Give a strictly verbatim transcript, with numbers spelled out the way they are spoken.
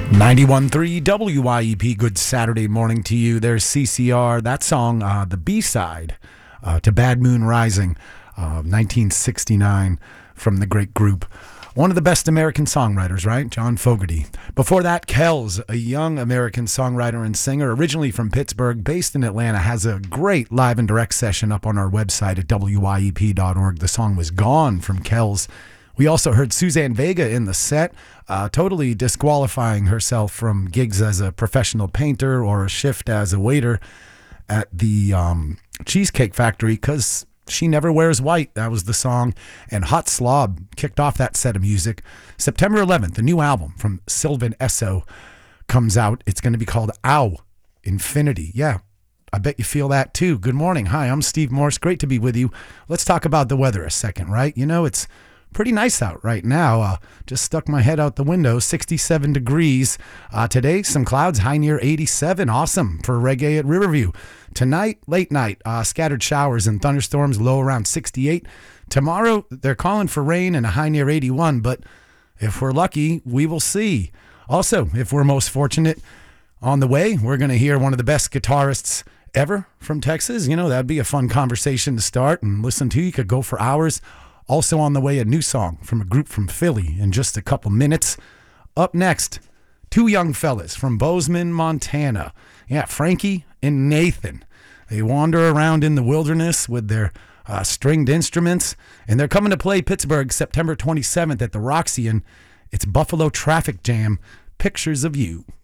ninety-one point three W I E P, good Saturday morning to you. There's C C R, that song, uh, the B-side uh, to Bad Moon Rising, uh, nineteen sixty-nine, from the great group. One of the best American songwriters, right? John Fogerty. Before that, Kells, a young American songwriter and singer, originally from Pittsburgh, based in Atlanta, has a great live and direct session up on our website at W I E P dot org. The song was Gone from Kells. We also heard Suzanne Vega in the set, uh, totally disqualifying herself from gigs as a professional painter or a shift as a waiter at the um, Cheesecake Factory because she never wears white. That was the song. And Hot Slob kicked off that set of music. September eleventh, a new album from Sylvan Esso comes out. It's going to be called Ow, Infinity. Yeah, I bet you feel that too. Good morning. Hi, I'm Steve Morse. Great to be with you. Let's talk about the weather a second, right? You know, it's pretty nice out right now. Uh, just stuck my head out the window, sixty-seven degrees. Uh, today, some clouds, high near eighty-seven. Awesome for reggae at Riverview. Tonight, late night, uh, scattered showers and thunderstorms, low around sixty-eight. Tomorrow, they're calling for rain and a high near eighty-one, but if we're lucky, we will see. Also, if we're most fortunate, on the way, we're going to hear one of the best guitarists ever from Texas. You know, that'd be a fun conversation to start and listen to. You could go for hours. Also on the way, a new song from a group from Philly in just a couple minutes. Up next, two young fellas from Bozeman, Montana. Yeah, Frankie and Nathan. They wander around in the wilderness with their uh, stringed instruments, and they're coming to play Pittsburgh September twenty-seventh at the Roxy, and it's Buffalo Traffic Jam, Pictures of You.